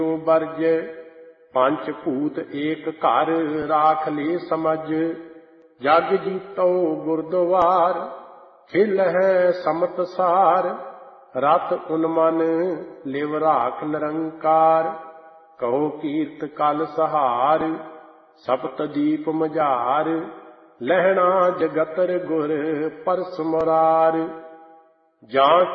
बरज पंच भूत एक घर राख ले समझ जग जीतो गुरद्वार खिल है समत सार रत उन्मन लिव राख निरंकार कहो कीर्त कल सहार सप्त दीप मझार लहना जगतर गुर परस मुरार जां